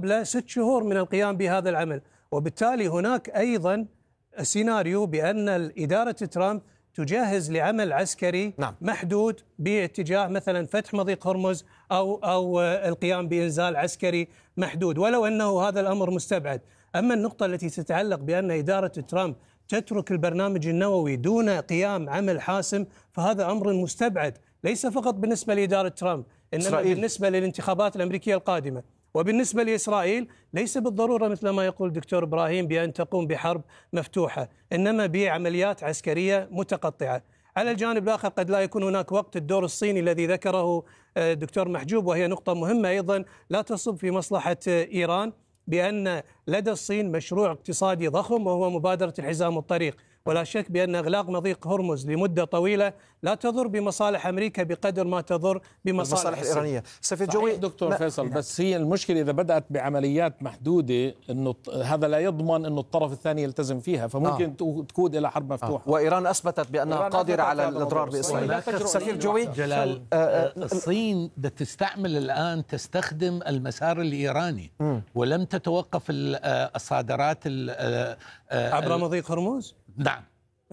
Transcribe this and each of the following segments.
قبل 6 شهور من القيام بهذا العمل. وبالتالي هناك أيضا سيناريو بأن إدارة ترامب تجهز لعمل عسكري محدود باتجاه مثلا فتح مضيق هرمز أو القيام بإنزال عسكري محدود، ولو أنه هذا الأمر مستبعد. أما النقطة التي تتعلق بأن إدارة ترامب تترك البرنامج النووي دون قيام عمل حاسم، فهذا أمر مستبعد، ليس فقط بالنسبة لإدارة ترامب، إنما بالنسبة للانتخابات الأمريكية القادمة. وبالنسبة لإسرائيل ليس بالضرورة مثل ما يقول دكتور إبراهيم بأن تقوم بحرب مفتوحة، إنما بعمليات عسكرية متقطعة. على الجانب الآخر قد لا يكون هناك وقت. الدور الصيني الذي ذكره دكتور محجوب، وهي نقطة مهمة أيضا لا تصب في مصلحة إيران، بأن لدى الصين مشروع اقتصادي ضخم وهو مبادرة الحزام والطريق، ولا شك بأن إغلاق مضيق هرمز لمدة طويلة لا تضر بمصالح أمريكا بقدر ما تضر بمصالح الإيرانية. سفير جوي دكتور فيصل، بس هي المشكلة إذا بدأت بعمليات محدودة أنه هذا لا يضمن أنه الطرف الثاني يلتزم فيها، فممكن تقود إلى حرب مفتوحة. وإيران أثبتت بأنها قادرة على الإضرار بإسرائيل. سفير جوي جلال، الصين تستعمل الآن تستخدم المسار الإيراني ولم تتوقف الصادرات عبر مضيق هرمز. نعم،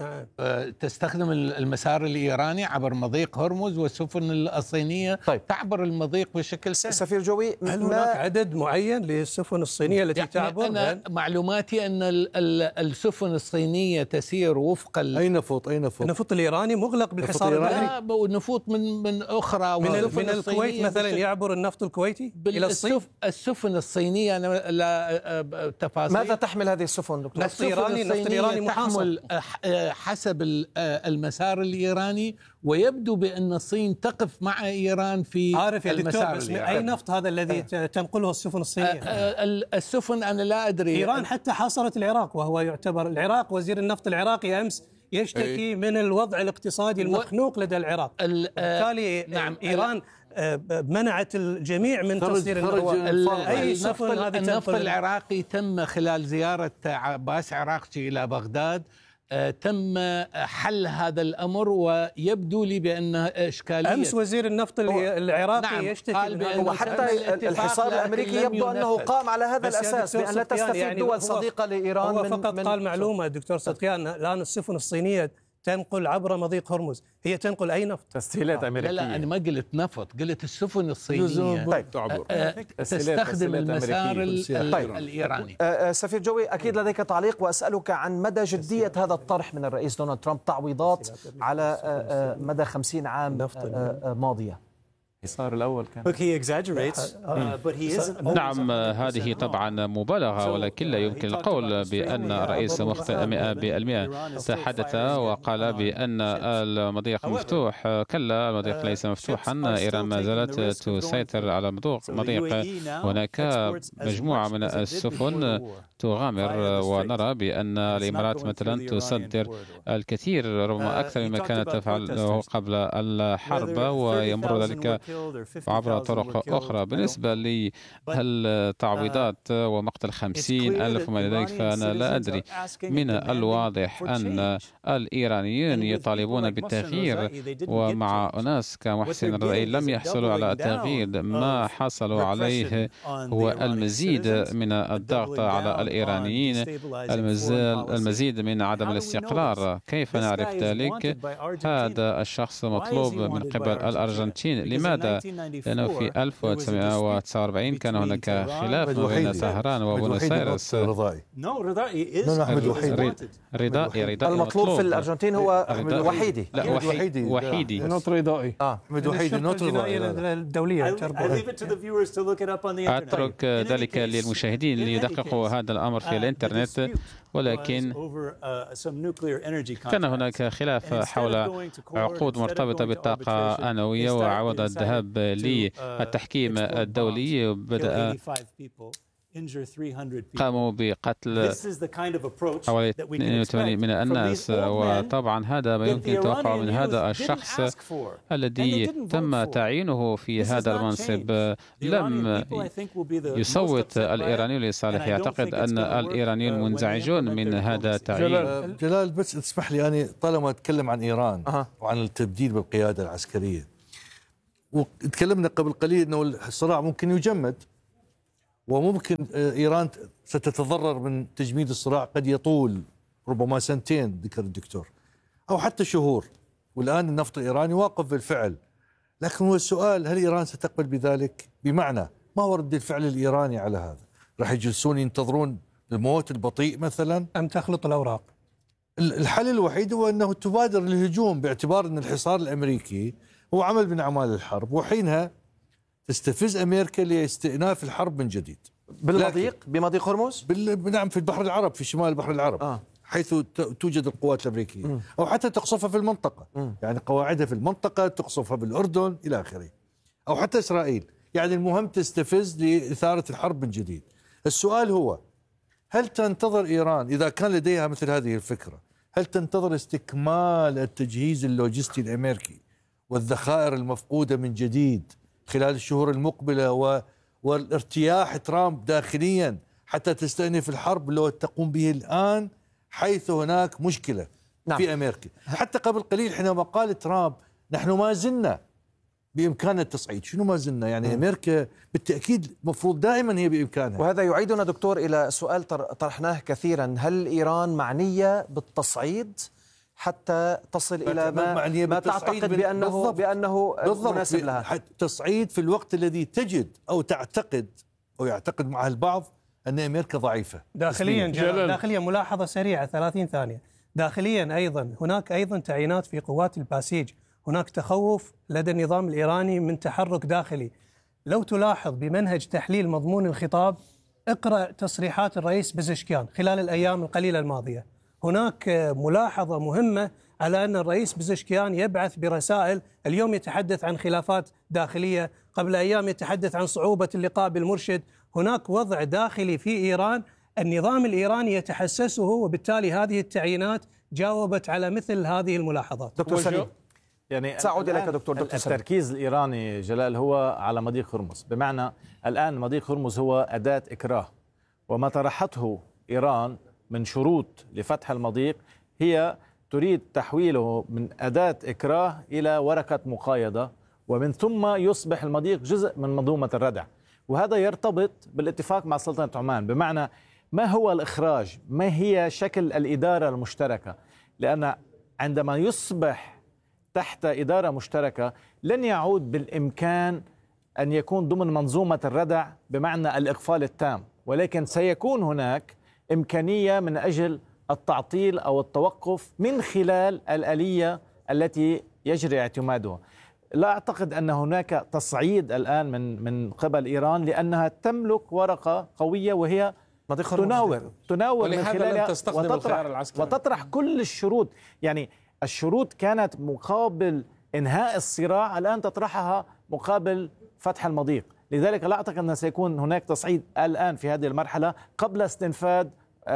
تستخدم المسار الإيراني عبر مضيق هرمز، والسفن الصينية تعبر المضيق بشكل سهل. سفير جوي، هل هناك عدد معين للسفن الصينية التي تعبر؟ أنا معلوماتي أن السفن الصينية تسير وفق أي نفط النفط الإيراني مغلق بالحصار البحري. نفوط من أخرى، من الكويت مثلا يعبر النفط الكويتي إلى الصين. السفن الصينية أنا لا تفاصيل. ماذا تحمل هذه السفن دكتور؟ النفط الإيراني تحمل حسب المسار الإيراني، ويبدو بأن الصين تقف مع إيران في المسار الإيراني. أي نفط هذا الذي تنقله السفن الصينية؟ السفن أنا لا أدري. إيران حتى حاصرت العراق، وهو يعتبر العراق، وزير النفط العراقي أمس يشتكي من الوضع الاقتصادي المخنوق لدى العراق. بالتالي نعم، إيران منعت الجميع من تصدير النفط العراقي. تم خلال زيارة عباس عراقجي إلى بغداد تم حل هذا الأمر، ويبدو لي بأنه إشكالية. أمس وزير النفط العراقي يشتكي وحتى الحصار الأمريكي يبدو أنه قام على هذا الأساس، بأن لا تستفيد دول صديقة لإيران. هو فقط قال معلومة دكتور صدقيان، الآن السفن الصينية تنقل عبر مضيق هرمز، هي تنقل أي نفط؟ تسهيلات أمريكية. لا أنا ما قلت نفط، قلت السفن الصينية تستخدم المسار الإيراني. سفير جوي، أكيد لديك تعليق، وأسألك عن مدى جدية هذا الطرح من الرئيس دونالد ترامب، تعويضات على مدى 50 عام ماضية. الحصار الأول كان نعم، هذه طبعا مبالغة، ولكن لا يمكن القول بأن الرئيس مخطئ 100%. تحدث وقال بأن المضيق مفتوح. كلا، المضيق ليس مفتوحا، إيران ما زالت تسيطر على المضيق. هناك مجموعة من السفن تغامر، ونرى بأن الإمارات مثلا تصدر الكثير، ربما أكثر مما كانت تفعله قبل الحرب، ويمر ذلك عبر طرق أخرى. بالنسبة للتعويضات ومقتل 50,000 وما ذلك، فأنا لا أدري. من الواضح أن الإيرانيين يطالبون بالتغيير، ومع أناس كمحسن الرأي لم يحصلوا على التغيير. ما حصلوا عليه هو المزيد من الضغط على الإيرانيين، المزيد من عدم الاستقرار. كيف نعرف ذلك؟ هذا الشخص مطلوب من قبل الأرجنتين. لماذا؟ لأنه في 1949 كان هناك خلاف بين طهران وبونوس ايرس. رضائي المطلوب في الأرجنتين هو وحيدي. لا، وحيدي أحمد وحيدي الدولية. أترك ذلك للمشاهدين ليدققوا هذا الأمر في الإنترنت. ولكن كان هناك خلاف حول عقود مرتبطة بالطاقة النووية وعوض الذهاب للتحكيم الدولي. بدأ قاموا بقتل حوالي 82 من الناس، وطبعا هذا ما يمكن توقعه من هذا الشخص الذي تم تعيينه في هذا المنصب. لم يصوت الإيرانيون لصالحه. يعتقد أن الإيرانيون منزعجون من هذا التعيين. جلال، بس تسمح لي، أنا طالما أتكلم عن إيران وعن التبديل بالقيادة العسكرية، وتكلمنا قبل قليل أنه الصراع ممكن يجمد، وممكن إيران ستتضرر من تجميد الصراع، قد يطول ربما سنتين ذكر الدكتور أو حتى شهور، والآن النفط الإيراني واقف بالفعل. لكن هو السؤال، هل إيران ستقبل بذلك؟ بمعنى ما هو رد الفعل الإيراني على هذا؟ راح يجلسون ينتظرون الموت البطيء مثلا أم تخلط الأوراق؟ الحل الوحيد هو أنه تبادر الهجوم، باعتبار أن الحصار الأمريكي هو عمل من أعمال الحرب، وحينها تستفز أمريكا لاستئناف الحرب من جديد. بمضيق هرمز؟ نعم، في البحر العرب، في شمال البحر العرب حيث توجد القوات الأمريكية، أو حتى تقصفها في المنطقة، يعني قواعدها في المنطقة تقصفها بالأردن إلى آخره، أو حتى إسرائيل. يعني المهم تستفز لإثارة الحرب من جديد. السؤال هو، هل تنتظر إيران إذا كان لديها مثل هذه الفكرة، هل تنتظر استكمال التجهيز اللوجستي الأمريكي والذخائر المفقودة من جديد خلال الشهور المقبلة والارتياح ترامب داخليا حتى تستأنف الحرب لو تقوم به الآن، حيث هناك مشكلة في أمريكا؟ حتى قبل قليل حينما قال ترامب نحن ما زلنا بإمكاننا التصعيد. شنو ما زلنا؟ يعني أمريكا بالتأكيد مفروض دائما هي بإمكانها. وهذا يعيدنا دكتور إلى سؤال طرحناه كثيرا، هل إيران معنية بالتصعيد حتى تصل إلى ما تعتقد بأنه مناسب لها؟ تصعيد في الوقت الذي تجد أو تعتقد أو يعتقد معها البعض أن أمريكا ضعيفة داخليا. ملاحظة سريعة 30 ثانية. داخليا أيضا هناك أيضا تعيينات في قوات الباسيج، هناك تخوف لدى النظام الإيراني من تحرك داخلي. لو تلاحظ بمنهج تحليل مضمون الخطاب، اقرأ تصريحات الرئيس بزشكيان خلال الأيام القليلة الماضية. هناك ملاحظة مهمة على أن الرئيس بزشكيان يبعث برسائل. اليوم يتحدث عن خلافات داخلية، قبل أيام يتحدث عن صعوبة اللقاء بالمرشد. هناك وضع داخلي في إيران النظام الإيراني يتحسسه، وبالتالي هذه التعيينات جاوبت على مثل هذه الملاحظات. دكتور سليم، يعني سأعود إليك دكتور التركيز الإيراني جلال هو على مضيق هرمز، بمعنى الآن مضيق هرمز هو أداة إكراه، وما طرحته إيران من شروط لفتح المضيق هي تريد تحويله من أداة إكراه إلى ورقة مقايضة، ومن ثم يصبح المضيق جزء من منظومة الردع. وهذا يرتبط بالاتفاق مع سلطنة عمان، بمعنى ما هو الإخراج، ما هي شكل الإدارة المشتركة، لأن عندما يصبح تحت إدارة مشتركة لن يعود بالإمكان أن يكون ضمن منظومة الردع بمعنى الإقفال التام، ولكن سيكون هناك إمكانية من أجل التعطيل أو التوقف من خلال الآلية التي يجري اعتمادها. لا أعتقد أن هناك تصعيد الآن من قبل إيران، لأنها تملك ورقة قوية وهي تناور من خلالها وتطرح كل الشروط. يعني الشروط كانت مقابل إنهاء الصراع، الآن تطرحها مقابل فتح المضيق. لذلك لا أعتقد أن سيكون هناك تصعيد الآن في هذه المرحلة قبل استنفاذ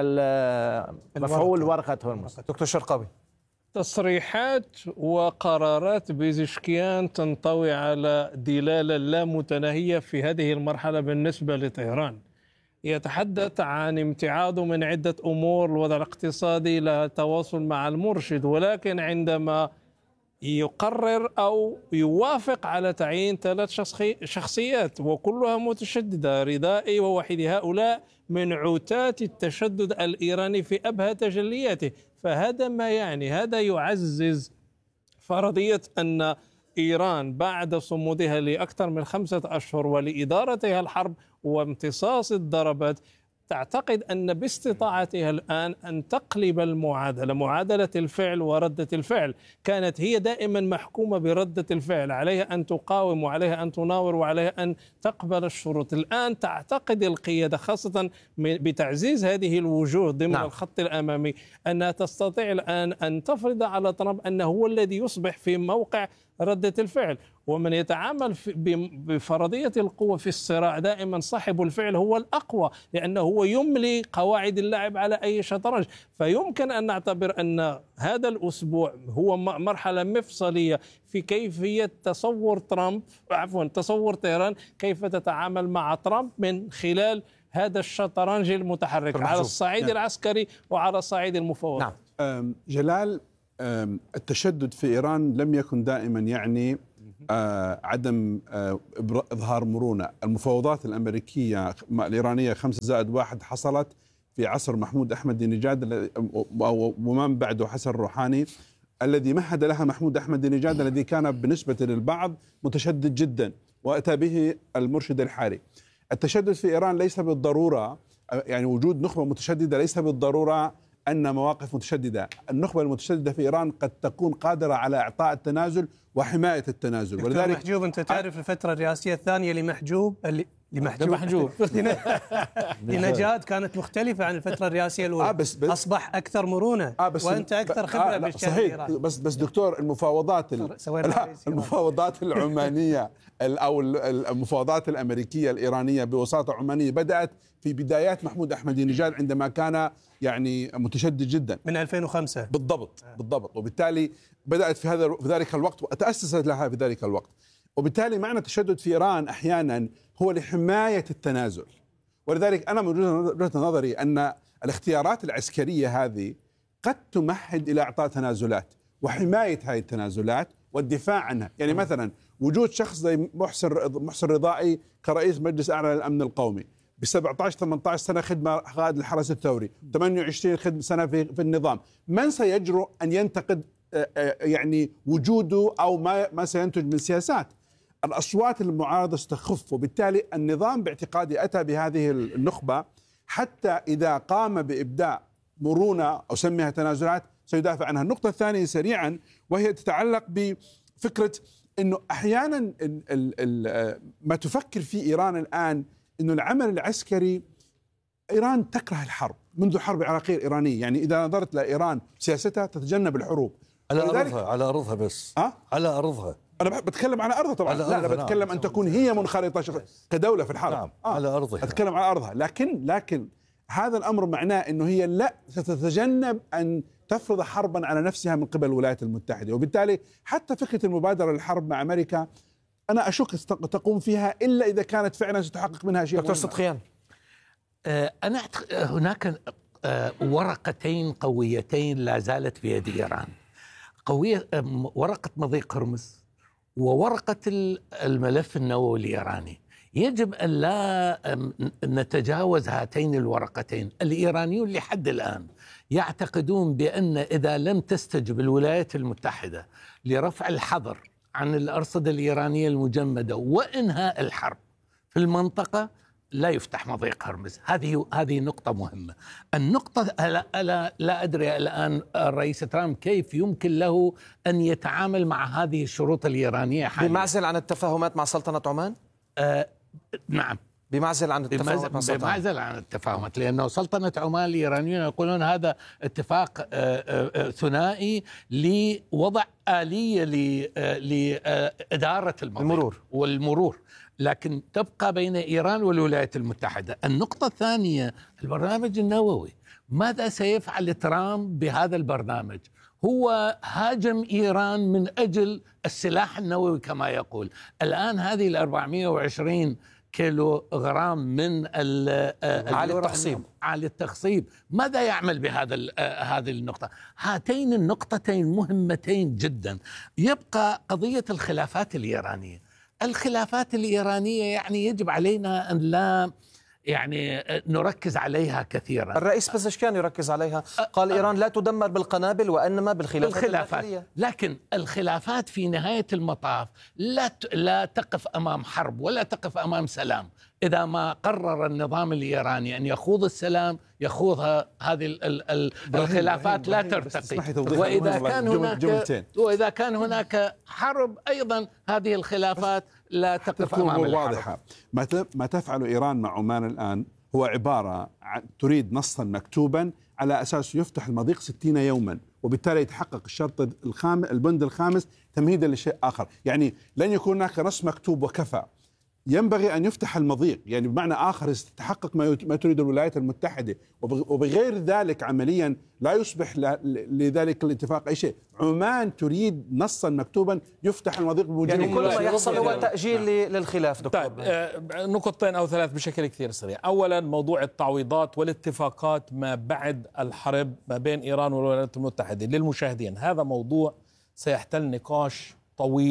مفعول ورقة هرمز. دكتور شرقاوي، تصريحات وقرارات بيزشكيان تنطوي على دلالة لا متناهية في هذه المرحلة بالنسبة لطهران. يتحدث عن امتعاضه من عدة أمور، الوضع الاقتصادي، لا تواصل مع المرشد، ولكن عندما يقرر أو يوافق على تعيين 3 شخصيات وكلها متشددة، رضائي ووحيد، هؤلاء من عتاة التشدد الإيراني في أبهى تجلياته. فهذا ما يعني، هذا يعزز فرضية أن إيران بعد صمودها لأكثر من 5 أشهر ولإدارتها الحرب وامتصاص الضربات تعتقد أن باستطاعتها الآن أن تقلب المعادلة، معادلة الفعل وردة الفعل. كانت هي دائما محكومة بردة الفعل، عليها أن تقاوم وعليها أن تناور وعليها أن تقبل الشروط. الآن تعتقد القيادة خاصة بتعزيز هذه الوجوه ضمن الخط الأمامي أنها تستطيع الآن أن تفرض على ترامب أنه هو الذي يصبح في موقع ردة الفعل. ومن يتعامل بفرضية القوة في الصراع دائما صاحب الفعل هو الأقوى، لأنه هو يملي قواعد اللعب على أي شطرنج. فيمكن أن نعتبر أن هذا الأسبوع هو مرحلة مفصلية في كيفية تصور طهران كيف تتعامل مع ترامب من خلال هذا الشطرنج المتحرك على الصعيد العسكري وعلى صعيد المفاوضات. جلال، التشدد في إيران لم يكن دائما يعني عدم إظهار مرونة. المفاوضات الأمريكية الإيرانية 5+1 حصلت في عصر محمود أحمد نجاد ومن بعده حسن روحاني، الذي مهد لها محمود أحمد نجاد الذي كان بالنسبة للبعض متشدد جدا، وأتى به المرشد الحاري. التشدد في إيران ليس بالضرورة، يعني وجود نخبة متشددة ليس بالضرورة أن مواقف متشددة. النخبة المتشددة في إيران قد تكون قادرة على إعطاء التنازل وحماية التنازل. ولذلك محجوب، أنت تعرف الفترة الرئاسية الثانية لنجاد كانت مختلفة عن الفترة الرئاسية الأولى. أصبح أكثر مرونة وأنت أكثر خبرة بالشأن الإيراني. بس دكتور، المفاوضات العمانية أو المفاوضات الأمريكية الإيرانية بوساطة عمانية بدأت في بدايات محمود أحمد نجاد عندما كان يعني متشدد جدا من 2005 بالضبط، وبالتالي بدأت في ذلك الوقت وتأسست لها في ذلك الوقت. وبالتالي معنى التشدد في إيران أحيانا هو لحماية التنازل. ولذلك أنا من وجهة نظري أن الاختيارات العسكرية هذه قد تمهد إلى إعطاء تنازلات وحماية هذه التنازلات والدفاع عنها. يعني مثلا وجود شخص زي محسن رضائي كرئيس مجلس أعلى للأمن القومي ب17-18 سنة خدمة قائد الحرس الثوري، 28 سنة في النظام، من سيجرؤ أن ينتقد يعني وجوده أو ما سينتج من سياسات؟ الأصوات المعارضة ستخف، وبالتالي النظام باعتقادي أتى بهذه النخبة حتى إذا قام بإبداء مرونة أو سميها تنازلات سيدافع عنها. النقطة الثانية سريعا وهي تتعلق بفكرة أنه أحيانا ما تفكر فيه إيران الآن أنه العمل العسكري، إيران تكره الحرب منذ الحرب العراقية الإيرانية. يعني إذا نظرت لإيران سياستها تتجنب الحروب على أرضها بس على أرضها. أنا بتكلم على أرضها طبعا، لا أنا بتكلم أن تكون هي منخرطة كدولة في الحرب. نعم. على أرضها أتكلم على أرضها، لكن هذا الأمر معناه أنه هي لا ستتجنب أن تفرض حربا على نفسها من قبل الولايات المتحدة. وبالتالي حتى فكرة المبادرة للحرب مع أمريكا أنا أشك تقوم فيها إلا إذا كانت فعلا ستحقق منها شيء. دكتور صدقيان، أنا هناك ورقتين قويتين لا زالت في يد إيران، ورقة مضيق هرمز وورقة الملف النووي الإيراني. يجب أن لا نتجاوز هاتين الورقتين. الإيرانيون لحد الآن يعتقدون بأن إذا لم تستجب الولايات المتحدة لرفع الحظر عن الأرصدة الإيرانية المجمدة وإنهاء الحرب في المنطقة لا يفتح مضيق هرمز. هذه نقطة مهمة. النقطة لا أدري الآن الرئيس ترامب كيف يمكن له أن يتعامل مع هذه الشروط الإيرانية حاليا. بمعزل عن التفاهمات مع سلطنة عمان؟ نعم، بمعزل عن التفاهمات مع سلطنة بمعزل عن التفاهمات، لأنه سلطنة عمان الإيرانيون يقولون هذا اتفاق ثنائي لوضع آلية لإدارة المرور والمرور، لكن تبقى بين إيران والولايات المتحدة. النقطة الثانية البرنامج النووي. ماذا سيفعل ترامب بهذا البرنامج؟ هو هاجم إيران من أجل السلاح النووي كما يقول. الآن هذه 420 كيلو غرام من عالي التخصيب ماذا يعمل هذه النقطة؟ هاتين النقطتين مهمتين جدا. يبقى قضية الخلافات الإيرانية. الخلافات الإيرانية يعني يجب علينا أن لا نركز عليها كثيرا. الرئيس بزشكيان يركز عليها، قال إيران لا تدمر بالقنابل وإنما بالخلافات. لكن الخلافات في نهاية المطاف لا تقف أمام حرب ولا تقف أمام سلام. إذا ما قرر النظام الإيراني أن يخوض السلام يخوضها هذه الخلافات لا ترتقي، وإذا كان هناك حرب أيضا هذه الخلافات لا تقف أمام الحرب. واضحة. ما تفعل إيران مع عمان الآن هو عبارة عن تريد نصا مكتوبا على أساس يفتح المضيق 60 يوما، وبالتالي يتحقق الشرط البند الخامس تمهيدا لشيء آخر. يعني لن يكون هناك نص مكتوب وكفى، ينبغي أن يفتح المضيق، يعني بمعنى آخر يتحقق ما تريد الولايات المتحدة، وبغير ذلك عمليا لا يصبح لذلك الاتفاق أي شيء. عمان تريد نصا مكتوبا يفتح المضيق بوجود، يعني كل ما يحصل هو تأجيل للخلاف. دكتور طيب، نقطتين أو ثلاث بشكل كثير سريع. أولا موضوع التعويضات والاتفاقات ما بعد الحرب ما بين إيران والولايات المتحدة. للمشاهدين هذا موضوع سيحتل نقاش طويل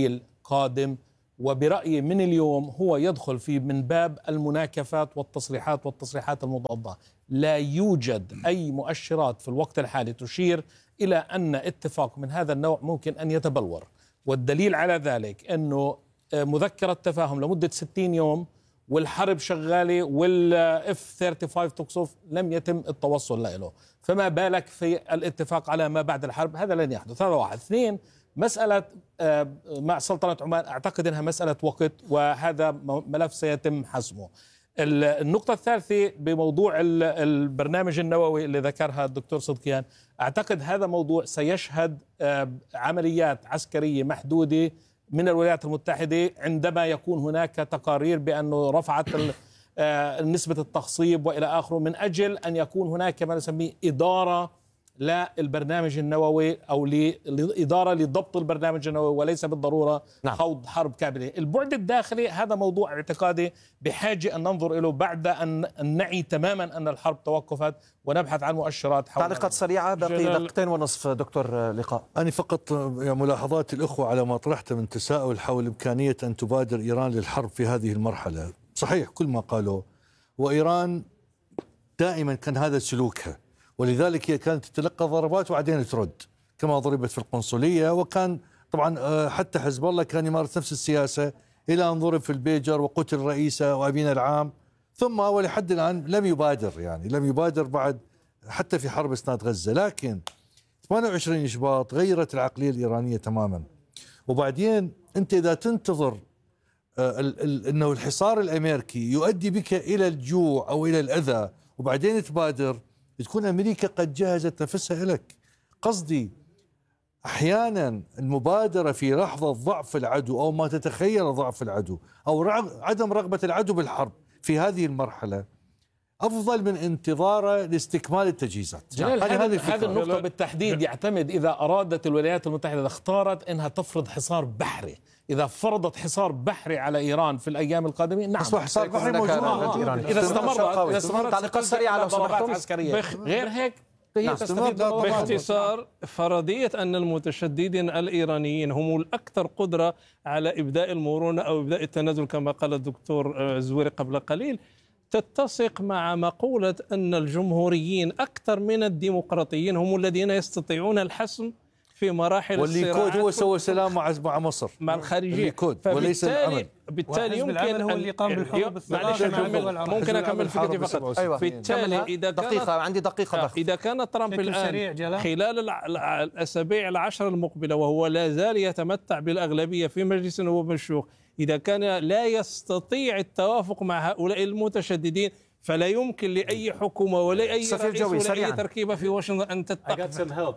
القادم، وبرأيي من اليوم هو يدخل في من باب المناكفات والتصريحات المضادة. لا يوجد أي مؤشرات في الوقت الحالي تشير إلى أن اتفاق من هذا النوع ممكن أن يتبلور، والدليل على ذلك أنه مذكرة تفاهم لمدة 60 يوم والحرب شغالة والF-35 تقصف لم يتم التوصل له، فما بالك في الاتفاق على ما بعد الحرب؟ هذا لن يحدث. هذا واحد. اثنين، مسألة مع سلطنة عمان أعتقد أنها مسألة وقت، وهذا ملف سيتم حسمه. النقطة الثالثة بموضوع البرنامج النووي اللي ذكرها الدكتور صدقيان، أعتقد هذا موضوع سيشهد عمليات عسكرية محدودة من الولايات المتحدة عندما يكون هناك تقارير بأنه رفعت نسبة التخصيب وإلى آخره، من أجل أن يكون هناك ما نسميه إدارة للبرنامج النووي أو إدارة لضبط البرنامج النووي، وليس بالضرورة خوض حرب كاملة. البعد الداخلي هذا موضوع اعتقادي بحاجة أن ننظر إليه بعد أن نعي تماما أن الحرب توقفت ونبحث عن مؤشرات حول. تعليقات سريعة، باقي دقيقتين ونصف دكتور لقاء. أنا فقط ملاحظات الأخوة على ما طرحت من تساؤل حول إمكانية أن تبادر إيران للحرب في هذه المرحلة. صحيح كل ما قالوا، وإيران دائما كان هذا سلوكها، ولذلك هي كانت تتلقى ضربات وبعدين ترد، كما ضربت في القنصلية. وكان طبعا حتى حزب الله كان يمارس نفس السياسة إلى أن ضرب في البيجر وقتل رئيسه وأبينا العام، ثم ولحد الآن لم يبادر، يعني لم يبادر بعد حتى في حرب إسناد غزة. لكن 28 شباط غيرت العقلية الإيرانية تماما. وبعدين أنت إذا تنتظر أنه الحصار الأمريكي يؤدي بك إلى الجوع أو إلى الأذى وبعدين تبادر، تكون أمريكا قد جهزت نفسها لك. قصدي أحيانا المبادرة في لحظة ضعف العدو أو ما تتخيل ضعف العدو أو عدم رغبة العدو بالحرب في هذه المرحلة أفضل من انتظاره لاستكمال التجهيزات. هذه النقطة بالتحديد يعتمد إذا أرادت الولايات المتحدة، إذا اختارت أنها تفرض حصار بحري، إذا فرضت حصار بحري على إيران في الأيام القادمة، نعم حصار بحري موجود. إذا استمرت تعليقات سريعة على ضربات عسكرية غير هيك باختصار، فرضية أن المتشددين الإيرانيين هم الأكثر قدرة على إبداء المرونة أو إبداء التنازل كما قال الدكتور زويري قبل قليل، تتسق مع مقولة أن الجمهوريين أكثر من الديمقراطيين هم الذين يستطيعون الحسم في مراحل الصراعات. والليكود هو سوى سلام مع مصر، مع الخارجية، الليكود وليس العمل. بالتالي يمكن هو اللي قام بالحروب ممكن أكمل فكرتي فقط. أيوة. بالتالي إذا كان ترامب الآن خلال الأسابيع العشر المقبلة وهو لا زال يتمتع بالأغلبية في مجلس النواب والشيوخ، إذا كان لا يستطيع التوافق مع هؤلاء المتشددين، فلا يمكن لأي حكومة ولا أي رئيس ولا أي تركيبة في واشنطن أن تتقبل.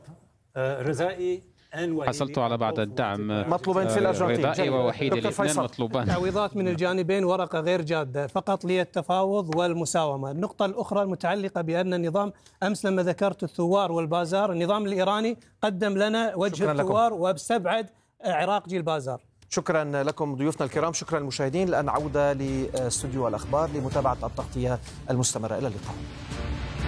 حصلت على بعض الدعم مطلوبين في الأرجنتين، رضائي ووحيد الاثنين مطلوبان. تعويضات من الجانبين، ورقة غير جادة فقط للتفاوض والمساومة. النقطة الأخرى المتعلقة بأن النظام، أمس لما ذكرت الثوار والبازار، النظام الإيراني قدم لنا وجه الثوار واستبعد عراق البازار. شكرا لكم ضيوفنا الكرام، شكرا للمشاهدين. الآن عودة لاستوديو الأخبار لمتابعة التغطية المستمرة. إلى اللقاء.